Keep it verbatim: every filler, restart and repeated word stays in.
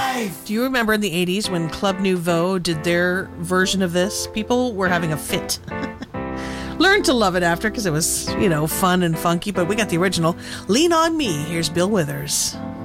Do you remember in the eighties when Club Nouveau did their version of this? People were having a fit. Learned to love it after because it was, you know, fun and funky, but we got the original. Lean on Me. Here's Bill Withers.